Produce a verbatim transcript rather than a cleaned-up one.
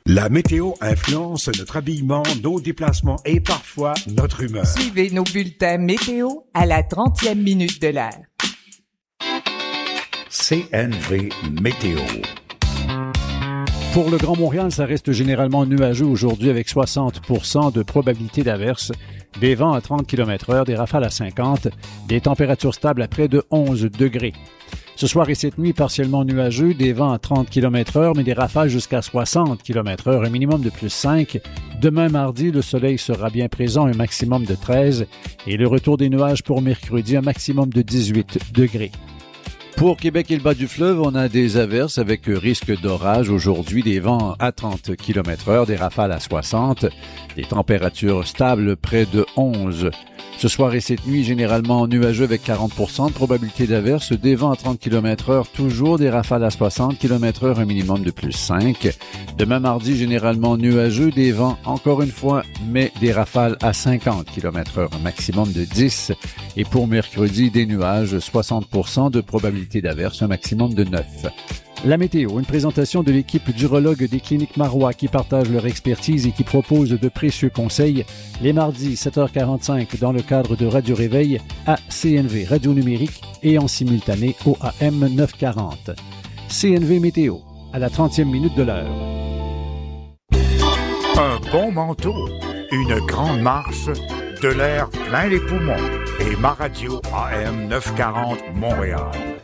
La météo influence notre habillement, nos déplacements et parfois notre humeur. Suivez nos bulletins météo à la trentième minute de l'heure. C N V Météo. Pour le Grand Montréal, ça reste généralement nuageux aujourd'hui avec soixante pour cent de probabilité d'averse, des vents à trente kilomètres heure, des rafales à cinquante, des températures stables à près de onze degrés. Ce soir et cette nuit, partiellement nuageux, des vents à trente kilomètres heure, mais des rafales jusqu'à soixante kilomètres heure, un minimum de plus cinq. Demain mardi, le soleil sera bien présent, un maximum de treize. Et le retour des nuages pour mercredi, un maximum de dix-huit degrés. Pour Québec et le bas du fleuve, on a des averses avec risque d'orage aujourd'hui, des vents à trente kilomètres heure, des rafales à soixante, des températures stables près de onze. Ce soir et cette nuit, généralement nuageux avec quarante pour cent de probabilité d'averse, des vents à trente kilomètres heure, toujours des rafales à soixante kilomètres heure, un minimum de plus cinq. Demain mardi, généralement nuageux, des vents encore une fois, mais des rafales à cinquante kilomètres heure, un maximum de dix. Et pour mercredi, des nuages, soixante pour cent de probabilité d'averse, un maximum de neuf. La météo, une présentation de l'équipe d'urologues des cliniques Marois qui partagent leur expertise et qui propose de précieux conseils les mardis sept heures quarante-cinq dans le cadre de Radio Réveil à C N V Radio Numérique et en simultané au A M neuf cent quarante. C N V Météo, à la trentième minute de l'heure. Un bon manteau, une grande marche, de l'air plein les poumons et ma radio A M neuf cent quarante Montréal.